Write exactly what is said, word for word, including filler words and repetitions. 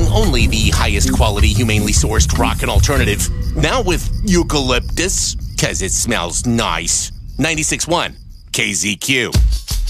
only the highest quality, humanely sourced rock and alternative. Now with eucalyptus, cause it smells nice. ninety-six point one K Z Q.